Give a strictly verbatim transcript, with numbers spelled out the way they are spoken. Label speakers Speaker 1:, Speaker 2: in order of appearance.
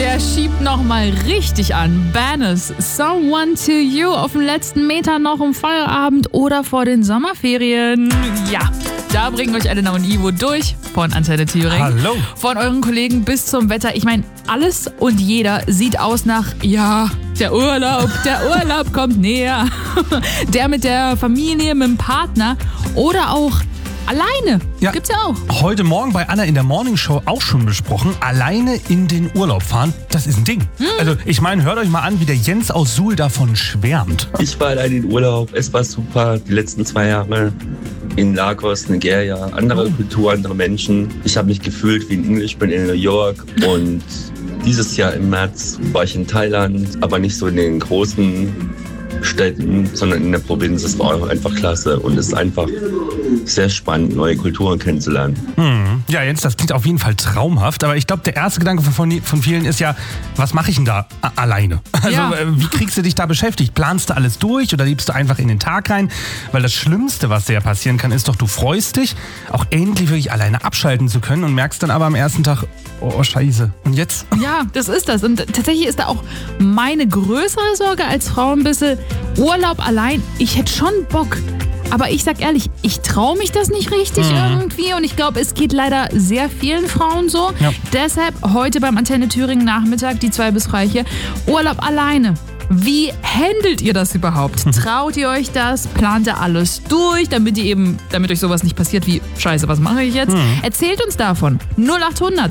Speaker 1: Der schiebt nochmal richtig an. Bannes, Someone to You auf dem letzten Meter noch im Feierabend oder vor den Sommerferien. Ja, da bringen euch Elena und Ivo durch von Antenne Thüringen.
Speaker 2: Hallo.
Speaker 1: Von euren Kollegen bis zum Wetter. Ich meine, alles und jeder sieht aus nach, ja, der Urlaub, der Urlaub kommt näher. Der mit der Familie, mit dem Partner oder auch alleine.
Speaker 2: Ja.
Speaker 1: Gibt's ja auch.
Speaker 2: Heute Morgen bei Anna in der Morning Show auch schon besprochen. Alleine in den Urlaub fahren, das ist ein Ding. Hm. Also ich meine, hört euch mal an, wie der Jens aus Suhl davon schwärmt.
Speaker 3: Ich war allein in Urlaub. Es war super. Die letzten zwei Jahre in Lagos, Nigeria. Andere Kultur, andere Menschen. Ich habe mich gefühlt wie ein English, bin in New York. Und dieses Jahr im März war ich in Thailand, aber nicht so in den großen Städten, sondern in der Provinz. Es war auch einfach klasse und es ist einfach sehr spannend, neue Kulturen kennenzulernen.
Speaker 2: Hm. Ja, Jens, das klingt auf jeden Fall traumhaft, aber ich glaube, der erste Gedanke von, von vielen ist ja, was mache ich denn da a- alleine? Also
Speaker 1: Ja.
Speaker 2: wie kriegst du dich da beschäftigt? Planst du alles durch oder lebst du einfach in den Tag rein? Weil das Schlimmste, was dir passieren kann, ist doch, du freust dich, auch endlich wirklich alleine abschalten zu können und merkst dann aber am ersten Tag, oh scheiße, und jetzt?
Speaker 1: Ja, das ist das. Und tatsächlich ist da auch meine größere Sorge als Frau ein bisschen Urlaub allein. Ich hätte schon Bock. Aber ich sag ehrlich, ich traue mich das nicht richtig
Speaker 2: Mhm.
Speaker 1: irgendwie. Und ich glaube, es geht leider sehr vielen Frauen so.
Speaker 2: Ja.
Speaker 1: Deshalb heute beim Antenne Thüringen Nachmittag, die zwei bis drei hier, Urlaub alleine. Wie handelt ihr das überhaupt? Traut ihr euch das? Plant ihr alles durch, damit ihr eben, damit euch sowas nicht passiert wie, scheiße, was mache ich jetzt? Erzählt uns davon. null acht hundert